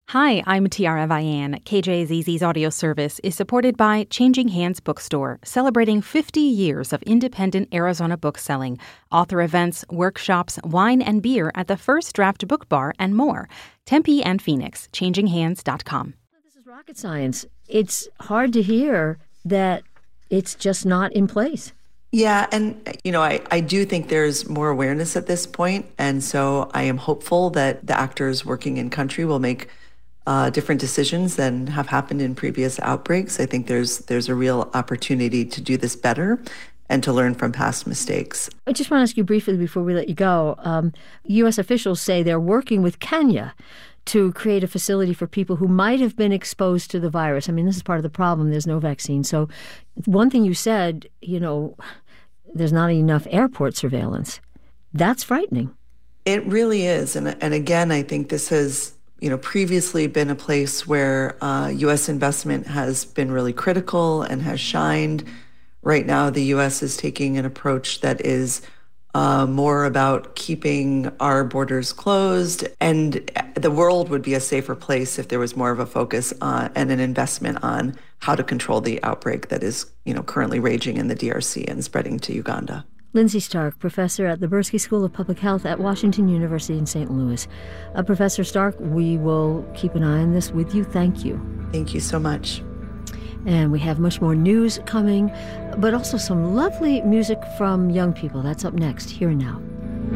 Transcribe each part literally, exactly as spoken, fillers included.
Hi, I'm Tiara Vian. K J Z Z's audio service is supported by Changing Hands Bookstore, celebrating fifty years of independent Arizona book selling, author events, workshops, wine and beer at the First Draft Book Bar, and more. Tempe and Phoenix, changing hands dot com. This is rocket science. It's hard to hear that it's just not in place. Yeah, and, you know, I, I do think there's more awareness at this point, and so I am hopeful that the actors working in country will make uh, different decisions than have happened in previous outbreaks. I think there's there's a real opportunity to do this better and to learn from past mistakes. I just want to ask you briefly before we let you go. Um, U S officials say they're working with Kenya to create a facility for people who might have been exposed to the virus. I mean, this is part of the problem. There's no vaccine. So one thing you said, you know, there's not enough airport surveillance. That's frightening. It really is. And, and again, I think this has, you know, previously been a place where uh, U S investment has been really critical and has shined. Right now, the U S is taking an approach that is uh, more about keeping our borders closed. And the world would be a safer place if there was more of a focus on, and an investment on how to control the outbreak that is, you know, currently raging in the D R C and spreading to Uganda. Lindsay Stark, professor at the Bursky School of Public Health at Washington University in Saint Louis. Uh, Professor Stark, we will keep an eye on this with you. Thank you. Thank you so much. And we have much more news coming, but also some lovely music from young people. That's up next, Here and Now.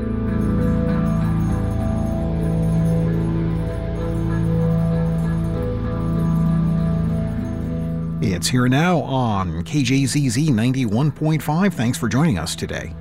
It's Here Now on K J Z Z ninety-one point five. Thanks for joining us today.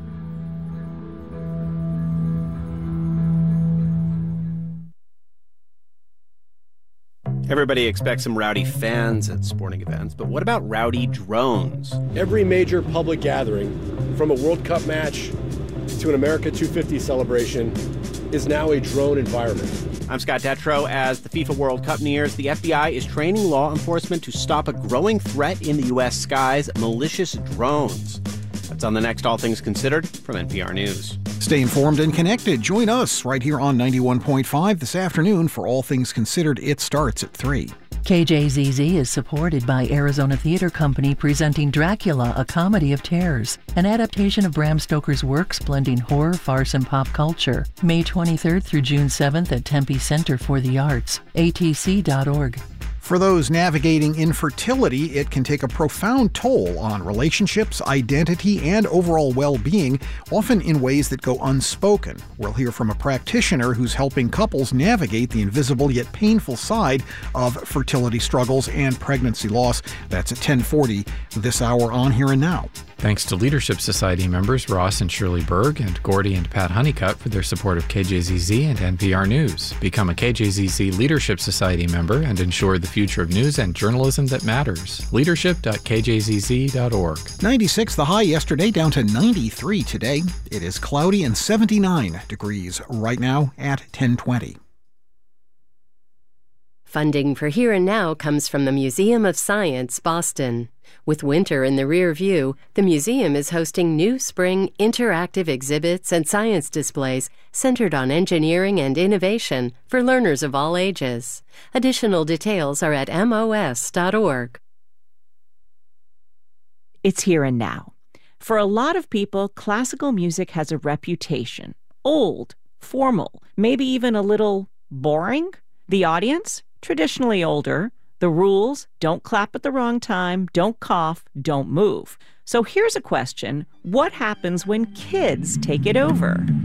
Everybody expects some rowdy fans at sporting events, but what about rowdy drones? Every major public gathering, from a World Cup match to an America two fifty celebration, is now a drone environment. I'm Scott Detrow. As the FIFA World Cup nears, the F B I is training law enforcement to stop a growing threat in the U S skies, malicious drones. That's on the next All Things Considered from N P R News. Stay informed and connected. Join us right here on ninety-one point five this afternoon for All Things Considered. It starts at three. K J Z Z is supported by Arizona Theater Company presenting Dracula, A Comedy of Terrors, an adaptation of Bram Stoker's works blending horror, farce, and pop culture. May twenty-third through June seventh at Tempe Center for the Arts, A T C dot org. For those navigating infertility, it can take a profound toll on relationships, identity, and overall well-being, often in ways that go unspoken. We'll hear from a practitioner who's helping couples navigate the invisible yet painful side of fertility struggles and pregnancy loss. That's at ten forty this hour on Here and Now. Thanks to Leadership Society members Ross and Shirley Berg and Gordy and Pat Honeycutt for their support of K J Z Z and N P R News. Become a K J Z Z Leadership Society member and ensure the future of news and journalism that matters. leadership dot k j z z dot org. ninety-six the high yesterday, down to ninety-three today. It is cloudy and seventy-nine degrees right now at ten twenty. Funding for Here and Now comes from the Museum of Science, Boston. With winter in the rear view, the museum is hosting new spring interactive exhibits and science displays centered on engineering and innovation for learners of all ages. Additional details are at M O S dot org. It's Here and Now. For a lot of people, classical music has a reputation. Old, formal, maybe even a little boring. The audience? Traditionally older. The rules: don't clap at the wrong time, don't cough, don't move. So here's a question. What happens when kids take it over?